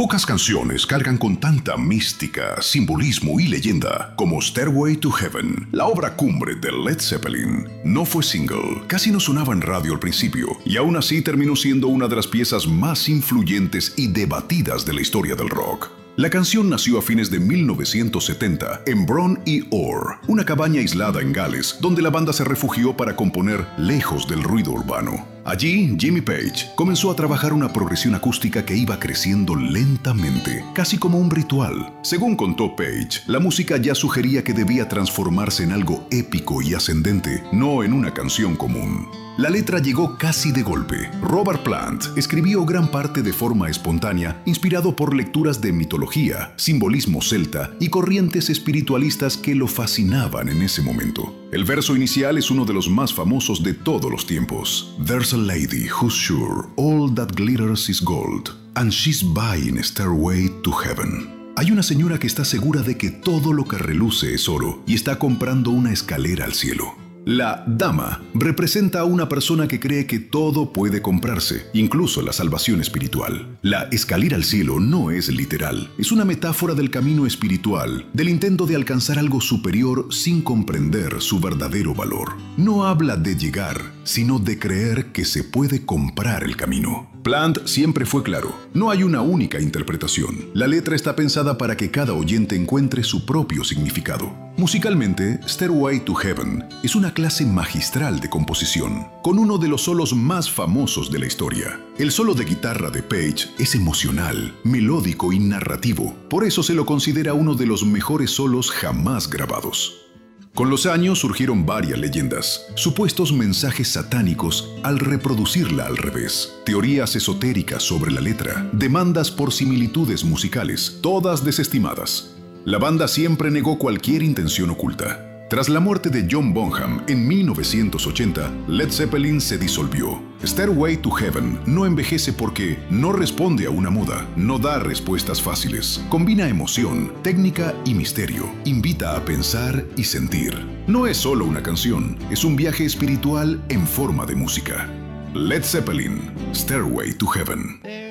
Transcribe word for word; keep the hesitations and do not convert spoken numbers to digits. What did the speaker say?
Pocas canciones cargan con tanta mística, simbolismo y leyenda como Stairway to Heaven, la obra cumbre de Led Zeppelin. No fue single, casi no sonaba en radio al principio, y aún así terminó siendo una de las piezas más influyentes y debatidas de la historia del rock. La canción nació a fines de mil novecientos setenta en Bron y Orr, una cabaña aislada en Gales, donde la banda se refugió para componer lejos del ruido urbano. Allí, Jimmy Page comenzó a trabajar una progresión acústica que iba creciendo lentamente, casi como un ritual. Según contó Page, la música ya sugería que debía transformarse en algo épico y ascendente, no en una canción común. La letra llegó casi de golpe. Robert Plant escribió gran parte de forma espontánea, inspirado por lecturas de mitología, simbolismo celta y corrientes espiritualistas que lo fascinaban en ese momento. El verso inicial es uno de los más famosos de todos los tiempos. There's a lady who's sure all that glitters is gold, and she's buying a stairway to heaven. Hay una señora que está segura de que todo lo que reluce es oro y está comprando una escalera al cielo. La dama representa a una persona que cree que todo puede comprarse, incluso la salvación espiritual. La escalera al cielo no es literal, es una metáfora del camino espiritual, del intento de alcanzar algo superior sin comprender su verdadero valor. No habla de llegar, sino de creer que se puede comprar el camino. Plant siempre fue claro, no hay una única interpretación. La letra está pensada para que cada oyente encuentre su propio significado. Musicalmente, Stairway to Heaven es una clase magistral de composición, con uno de los solos más famosos de la historia. El solo de guitarra de Page es emocional, melódico y narrativo, por eso se lo considera uno de los mejores solos jamás grabados. Con los años surgieron varias leyendas, supuestos mensajes satánicos al reproducirla al revés, teorías esotéricas sobre la letra, demandas por similitudes musicales, todas desestimadas. La banda siempre negó cualquier intención oculta. Tras la muerte de John Bonham en mil novecientos ochenta, Led Zeppelin se disolvió. Stairway to Heaven no envejece porque no responde a una moda, no da respuestas fáciles, combina emoción, técnica y misterio, invita a pensar y sentir. No es solo una canción, es un viaje espiritual en forma de música. Led Zeppelin, Stairway to Heaven.